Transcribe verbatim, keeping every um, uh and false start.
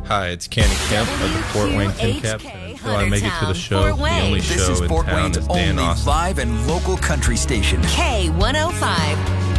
Hi, it's Candy Kemp of the Fort Wayne Tin Caps. And until I make it to the show, the only This show is in Fort town Wayne's is Dan only Austin. live and local country station. K one oh five.